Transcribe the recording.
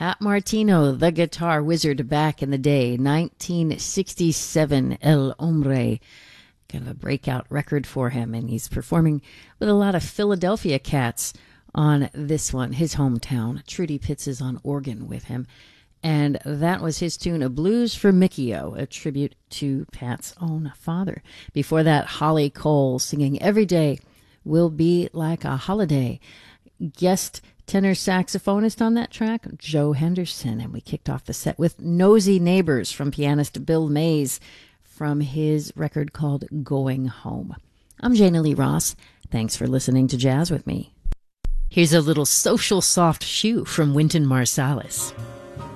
Pat Martino, the guitar wizard back in the day, 1967, El Hombre. Kind of a breakout record for him, and he's performing with a lot of Philadelphia cats on this one, his hometown. Trudy Pitts is on organ with him, and that was his tune, A Blues for Mickey-O, a tribute to Pat's own father. Before that, Holly Cole singing Every Day Will Be Like a Holiday. Guest tenor saxophonist on that track, Joe Henderson, and we kicked off the set with Nosy Neighbors from pianist Bill Mays from his record called Going Home. I'm Jana Lee Ross. Thanks for listening to Jazz with me. Here's a little social soft shoe from Wynton Marsalis.